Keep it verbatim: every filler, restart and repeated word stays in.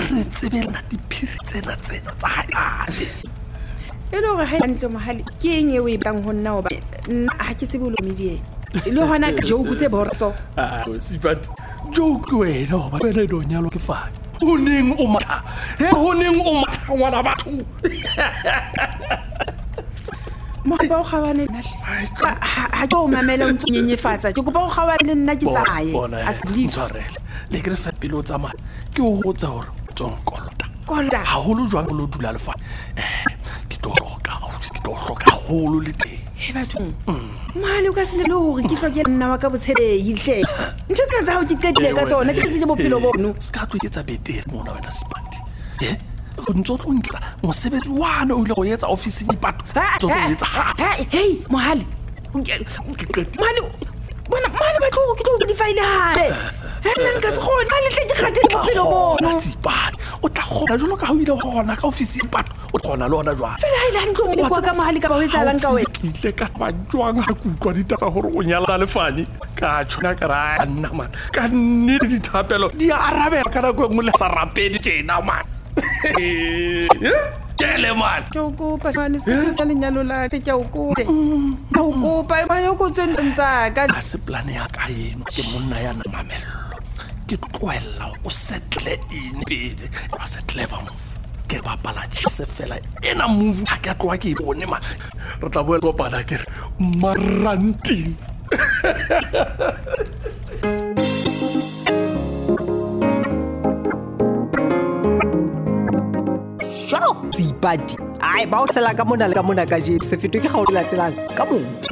re tsebela diphiri tsena tsena tsa hae e le gore ha ntle mohale ke eng e o e bang ho nna o ba nna ha ke se bolo medie le hona ka joke tse borso ah Seipati joke wena ba bena do nyalo ke fa o neng o matha he ho neng o matha ngwana batho mo ba o khabane nna ha ke o mamela o ntse nyenyefatsa ke kopa o khabane nna ke tsaye as leave tshwarele le ke re fa pelo tsa ma ke o hotsa hore tsonkolota kolota ha holo jwang lo dula le fa eh ke to roka ke to hloka holo le teng he batho mali o ka se le hore ke hloke nna wa ka botshelei hle ntse tsena tsa ho ke qetile ka tsona ke se bophelo bono ska tlo ke tsa betere mona wena Seipati eh go ntso tlo ntla mosebetsi wana o ile go etsa office ni pato tso go etsa hey mohale mali bona mali ba tlo ke tlo di file hale hela nka se gone mali tle ke kgathele bophelo bono Seipati o tla gona jolo ka ho ile gona ka office ni pato o gona le ona jwa fela ha ile ntlo mo go ka mohale ka ba o etsalang ka wena ke ile ka ba jwang ha ku utlwa ditaba gore o nyala le fani ka tshona ka ra nna man ka nne di thapelo di arabela ka nako ngwe le sa rapedi tjena man tele man ke o kopa mane se sa lenyalo la ke ke o kopa ke o kopa mane o go tsentsa ka a se plan ya ka eno ke monna ya na mamello ke tloela o settle in pele wa se clever move ke ba pala tshise fela ena move ha ke tloa ke bone ma re tla boela kopana ke maranti Seipati ai ba o tsela ka mona le ka mona ka je se fetwe ke ga o latelang ka mo